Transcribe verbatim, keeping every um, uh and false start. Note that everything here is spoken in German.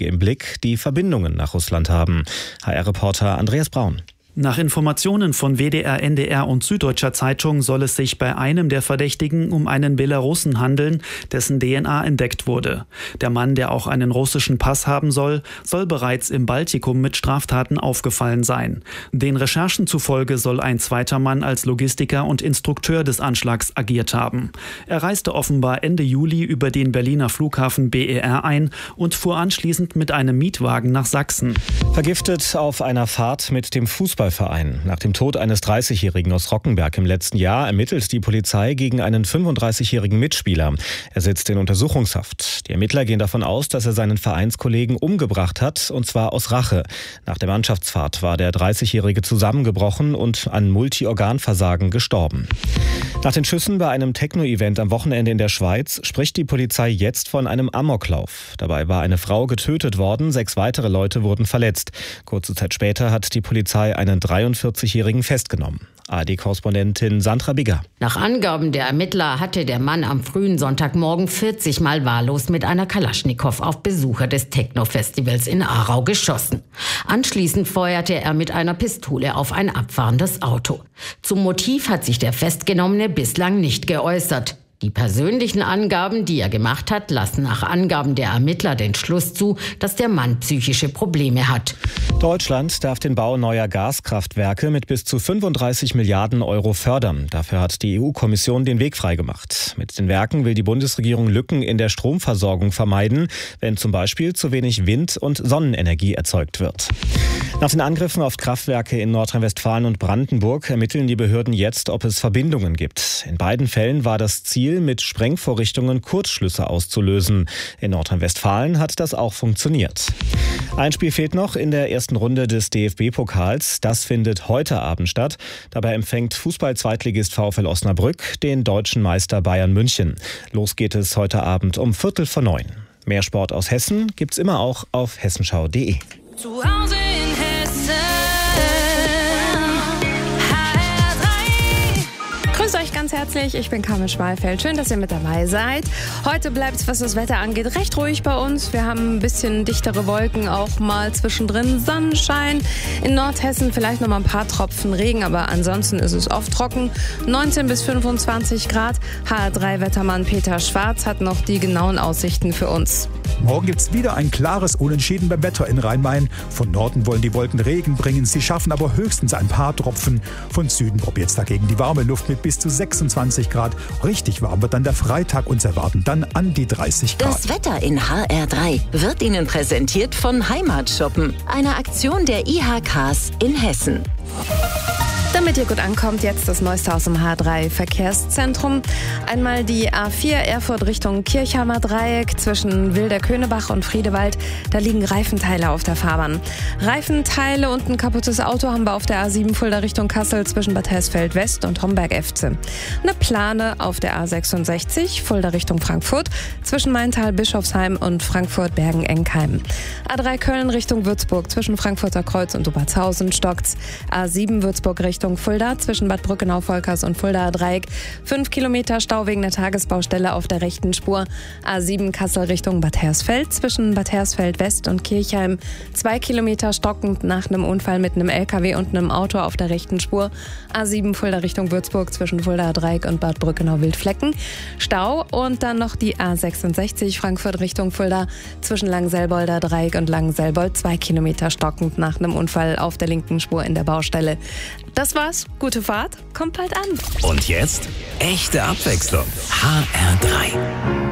Verdächtige im Blick, die Verbindungen nach Russland haben. H R-Reporter Andreas Braun. Nach Informationen von W D R, N D R und Süddeutscher Zeitung soll es sich bei einem der Verdächtigen um einen Belarussen handeln, dessen D N A entdeckt wurde. Der Mann, der auch einen russischen Pass haben soll, soll bereits im Baltikum mit Straftaten aufgefallen sein. Den Recherchen zufolge soll ein zweiter Mann als Logistiker und Instrukteur des Anschlags agiert haben. Er reiste offenbar Ende Juli über den Berliner Flughafen B E R ein und fuhr anschließend mit einem Mietwagen nach Sachsen. Vergiftet auf einer Fahrt mit dem Fußball Verein. Nach dem Tod eines dreißigjährigen aus Rockenberg im letzten Jahr ermittelt die Polizei gegen einen fünfunddreißigjährigen Mitspieler. Er sitzt in Untersuchungshaft. Die Ermittler gehen davon aus, dass er seinen Vereinskollegen umgebracht hat, und zwar aus Rache. Nach der Mannschaftsfahrt war der dreißigjährige zusammengebrochen und an Multiorganversagen gestorben. Nach den Schüssen bei einem Techno-Event am Wochenende in der Schweiz spricht die Polizei jetzt von einem Amoklauf. Dabei war eine Frau getötet worden, sechs weitere Leute wurden verletzt. Kurze Zeit später hat die Polizei einen dreiundvierzigjährigen festgenommen. A R D-Korrespondentin Sandra Bigger. Nach Angaben der Ermittler hatte der Mann am frühen Sonntagmorgen vierzig Mal wahllos mit einer Kalaschnikow auf Besucher des Techno-Festivals in Aarau geschossen. Anschließend feuerte er mit einer Pistole auf ein abfahrendes Auto. Zum Motiv hat sich der Festgenommene bislang nicht geäußert. Die persönlichen Angaben, die er gemacht hat, lassen nach Angaben der Ermittler den Schluss zu, dass der Mann psychische Probleme hat. Deutschland darf den Bau neuer Gaskraftwerke mit bis zu fünfunddreißig Milliarden Euro fördern. Dafür hat die E U-Kommission den Weg freigemacht. Mit den Werken will die Bundesregierung Lücken in der Stromversorgung vermeiden, wenn zum Beispiel zu wenig Wind- und Sonnenenergie erzeugt wird. Nach den Angriffen auf Kraftwerke in Nordrhein-Westfalen und Brandenburg ermitteln die Behörden jetzt, ob es Verbindungen gibt. In beiden Fällen war das Ziel, mit Sprengvorrichtungen Kurzschlüsse auszulösen. In Nordrhein-Westfalen hat das auch funktioniert. Ein Spiel fehlt noch in der ersten Runde des D F B-Pokals. Das findet heute Abend statt. Dabei empfängt Fußball-Zweitligist VfL Osnabrück den deutschen Meister Bayern München. Los geht es heute Abend um Viertel vor neun. Mehr Sport aus Hessen gibt's immer auch auf hessenschau punkt de. Zu Hause in Hessen. Grüß euch ganz herzlich, ich bin Carmen Schmalfeld. Schön, dass ihr mit dabei seid. Heute bleibt es, was das Wetter angeht, recht ruhig bei uns. Wir haben ein bisschen dichtere Wolken, auch mal zwischendrin Sonnenschein. In Nordhessen vielleicht noch mal ein paar Tropfen Regen, aber ansonsten ist es oft trocken. neunzehn bis fünfundzwanzig Grad. H R drei Wettermann Peter Schwarz hat noch die genauen Aussichten für uns. Morgen gibt's wieder ein klares Unentschieden beim Wetter in Rhein-Main. Von Norden wollen die Wolken Regen bringen, sie schaffen aber höchstens ein paar Tropfen. Von Süden probiert's dagegen die warme Luft mit bis zu sechsundzwanzig Grad. Richtig warm wird dann der Freitag, uns erwarten dann an die dreißig Grad. Das Wetter in H R drei wird Ihnen präsentiert von Heimatshoppen, einer Aktion der I H Ks in Hessen. Damit ihr gut ankommt, jetzt das Neueste aus dem H R drei Verkehrszentrum. Einmal die A vier Erfurt Richtung Kirchheimer Dreieck zwischen Wilder-Köhnebach und Friedewald. Da liegen Reifenteile auf der Fahrbahn. Reifenteile und ein kaputtes Auto haben wir auf der A sieben Fulda Richtung Kassel zwischen Bad Hersfeld West und Homberg-Efze. Eine Plane auf der A sechsundsechzig Fulda Richtung Frankfurt zwischen Maintal, Bischofsheim und Frankfurt-Bergen-Enkheim. A drei Köln Richtung Würzburg zwischen Frankfurter Kreuz und Obertshausen stockt's. A sieben Würzburg Richtung Fulda zwischen Bad Brückenau-Volkers und Fuldaer Dreieck. Fünf Kilometer Stau wegen der Tagesbaustelle auf der rechten Spur. A sieben Kassel Richtung Bad Hersfeld zwischen Bad Hersfeld West und Kirchheim. Zwei Kilometer stockend nach einem Unfall mit einem L K W und einem Auto auf der rechten Spur. A sieben Fulda Richtung Würzburg zwischen Fuldaer Dreieck und Bad Brückenau-Wildflecken. Stau und dann noch die A sechsundsechzig Frankfurt Richtung Fulda zwischen Langenselbolder Dreieck und Langenselbold. Zwei Kilometer stockend nach einem Unfall auf der linken Spur in der Baustelle. Das war's. Gute Fahrt. Kommt bald an. Und jetzt echte Abwechslung. H R drei.